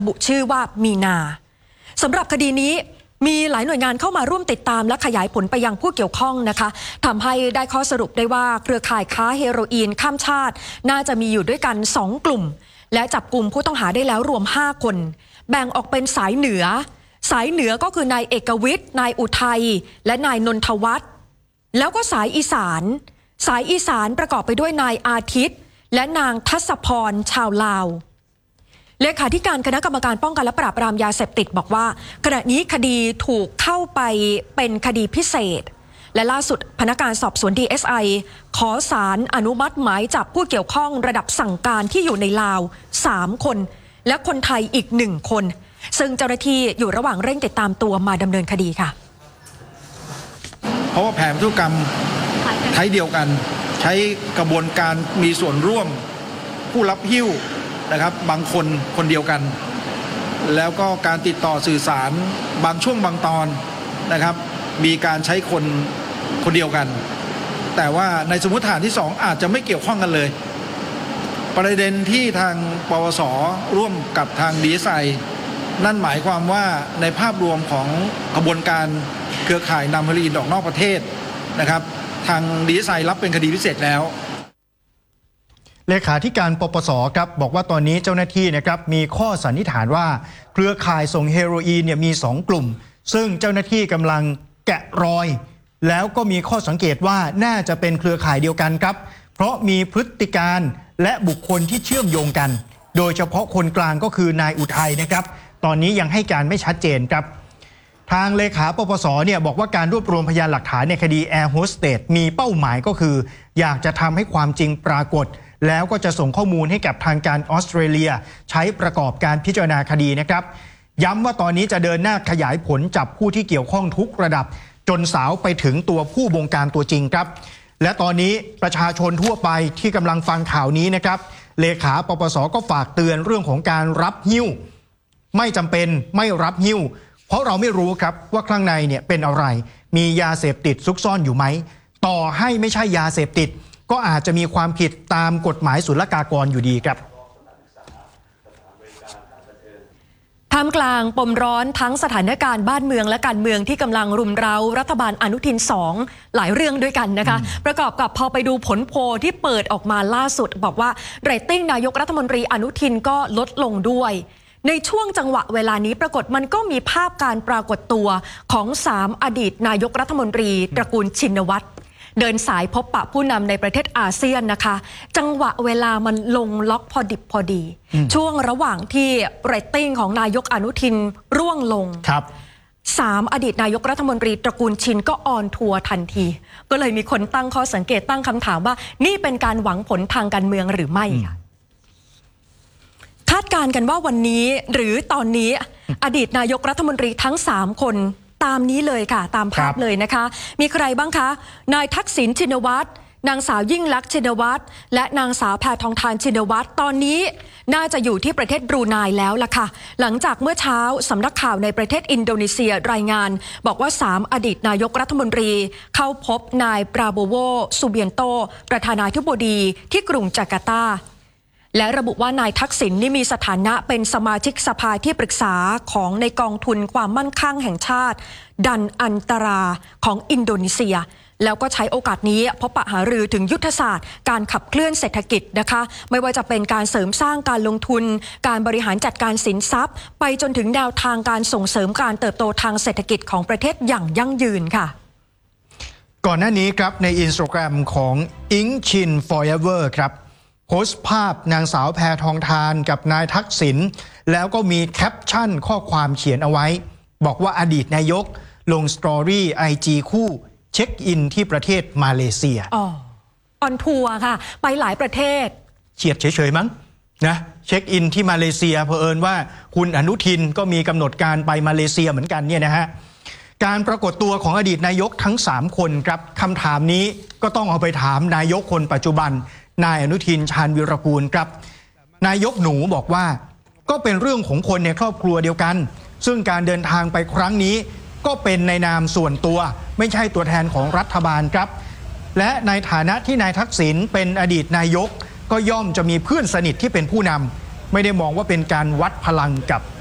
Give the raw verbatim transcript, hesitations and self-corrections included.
บุชื่อว่ามีนาสำหรับคดีนี้มีหลายหน่วยงานเข้ามาร่วมติดตามและขยายผลไปยังผู้เกี่ยวข้องนะคะทำให้ได้ข้อสรุปได้ว่าเครือข่ายค้าเฮโรอีนข้ามชาติน่าจะมีอยู่ด้วยกันสองกลุ่มและจับกลุ่มผู้ต้องหาได้แล้วรวมห้าคนแบ่งออกเป็นสายเหนือสายเหนือก็คือนายเอกวิทย์นายอุทัยและนายนนทวัฒน์แล้วก็สายอีสานสายอีสานประกอบไปด้วยนายอาทิตย์และนางทัศพรชาวลาวเลขาธิการคณะกรรมการป้องกันและปราบปรามยาเสพติดบอกว่าขณะนี้คดีถูกเข้าไปเป็นคดีพิเศษและล่าสุดพนักงานสอบสวน ดี เอส ไอ ขอศาลอนุมัติหมายจับผู้เกี่ยวข้องระดับสั่งการที่อยู่ในลาวสามคนและคนไทยอีกหนึ่งคนซึ่งเจ้าหน้าที่อยู่ระหว่างเร่งติดตามตัวมาดำเนินคดีค่ะเพราะว่าแผนธุรกรรมใช้เดียวกันใช้กระบวนการมีส่วนร่วมผู้รับหิ้วนะครับบางคนคนเดียวกันแล้วก็การติดต่อสื่อสารบางช่วงบางตอนนะครับมีการใช้คนคนเดียวกันแต่ว่าในสมมติฐานที่สองอาจจะไม่เกี่ยวข้องกันเลยประเด็นที่ทางปวสร่วมกับทาง ดี เอส ไอ นั่นหมายความว่าในภาพรวมของกระบวนการเครือข่ายนำเฮโรอีนออกนอกประเทศนะครับทาง ดี เอส ไอ รับเป็นคดีพิเศษแล้วเลขาธิการปปสครับบอกว่าตอนนี้เจ้าหน้าที่นะครับมีข้อสันนิษฐานว่าเครือข่ายส่งเฮโรอีนเนี่ยมีสองกลุ่มซึ่งเจ้าหน้าที่กำลังแกะรอยแล้วก็มีข้อสังเกตว่าน่าจะเป็นเครือข่ายเดียวกันครับเพราะมีพฤติการและบุคคลที่เชื่อมโยงกันโดยเฉพาะคนกลางก็คือนายอุทัยนะครับตอนนี้ยังให้การไม่ชัดเจนครับทางเลขาปปสเนี่ยบอกว่าการรวบรวมพยานหลักฐานในคดีแอร์โฮสเตสมีเป้าหมายก็คืออยากจะทำให้ความจริงปรากฏแล้วก็จะส่งข้อมูลให้กับทางการออสเตรเลียใช้ประกอบการพิจารณาคดีนะครับย้ำว่าตอนนี้จะเดินหน้าขยายผลจับผู้ที่เกี่ยวข้องทุกระดับจนสาวไปถึงตัวผู้บงการตัวจริงครับและตอนนี้ประชาชนทั่วไปที่กำลังฟังข่าวนี้นะครับเลขาปปสก็ฝากเตือนเรื่องของการรับหิ้วไม่จำเป็นไม่รับหิ้วเพราะเราไม่รู้ครับว่าข้างในเนี่ยเป็นอะไรมียาเสพติดซุกซ่อนอยู่ไหมต่อให้ไม่ใช่ยาเสพติดก็อาจจะมีความผิดตามกฎหมายศุลกากรอยู่ดีครับท่ามกลางปมร้อนทั้งสถานการณ์บ้านเมืองและการเมืองที่กำลังรุมเร้ารัฐบาลอนุทินสองหลายเรื่องด้วยกันนะคะประกอบกับพอไปดูผลโพลที่เปิดออกมาล่าสุดบอกว่าเรตติ้งนายกรัฐมนตรีอนุทินก็ลดลงด้วยในช่วงจังหวะเวลานี้ปรากฏมันก็มีภาพการปรากฏตัวของสามอดีตนายกรัฐมนตรีตระกูลชินวัตรเดินสายพบปะผู้นำในประเทศอาเซียนนะคะจังหวะเวลามันลงล็อกพอดิบพอดีช่วงระหว่างที่เรตติ้งของนายกอนุทินร่วงลงครับสามอดีตนายกรัฐมนตรีตระกูลชินก็ออนทัวร์ทันทีก็เลยมีคนตั้งข้อสังเกตตั้งคำถามว่านี่เป็นการหวังผลทางการเมืองหรือไม่ค่ะคาดการณ์กันว่าวันนี้หรือตอนนี้อดีตนายกรัฐมนตรีทั้งสามคนตามนี้เลยค่ะตามภาพเลยนะคะมีใครบ้างคะนายทักษิณชินวัตรนางสาวยิ่งลักษณ์ชินวัตรและนางสาวแพทองธารชินวัตรตอนนี้น่าจะอยู่ที่ประเทศบรูไนแล้วล่ะค่ะหลังจากเมื่อเช้าสำนักข่าวในประเทศอินโดนีเซียรายงานบอกว่าสามอดีตนายกรัฐมนตรีเข้าพบนายปราโบโวซูเบียนโตประธานาธิบดีที่กรุงจาการ์ตาและระบุว่านายทักษิณ นี่มีสถานะเป็นสมาชิกสภาที่ปรึกษาของในกองทุนความมั่นคงแห่งชาติดันอันตราของอินโดนีเซียแล้วก็ใช้โอกาสนี้พบปะหารือถึงยุทธศาสตร์การขับเคลื่อนเศรษฐกิจนะคะไม่ว่าจะเป็นการเสริมสร้างการลงทุนการบริหารจัดการสินทรัพย์ไปจนถึงแนวทางการส่งเสริมการเติบโตทางเศรษฐกิจของประเทศอย่างยั่งยืนค่ะก่อนหน้านี้ครับใน Instagram ของอิงชิน Forever ครับโพสต์ภาพนางสาวแพทองธารกับนายทักษิณแล้วก็มีแคปชั่นข้อความเขียนเอาไว้บอกว่าอดีตนายกลงสตอรี่ ไอ จี คู่เช็คอินที่ประเทศมาเลเซียอ๋อออนทัวร์ค่ะไปหลายประเทศเฉียดเฉยๆมั้งนะเช็คอินที่มาเลเซียเผอิญว่าคุณอนุทินก็มีกำหนดการไปมาเลเซียเหมือนกันเนี่ยนะฮะการปรากฏตัวของอดีตนายกทั้งสามคนครับคำถามนี้ก็ต้องเอาไปถามนายกคนปัจจุบันนายอนุทินชาญวีรกูลครับนายกหนูบอกว่าก็เป็นเรื่องของคนในครอบครัวเดียวกันซึ่งการเดินทางไปครั้งนี้ก็เป็นในนามส่วนตัวไม่ใช่ตัวแทนของรัฐบาลครับและในฐานะที่นายทักษิณเป็นอดีตนายกก็ย่อมจะมีเพื่อนสนิทที่เป็นผู้นำไม่ได้มองว่าเป็นการวัดพลังกับ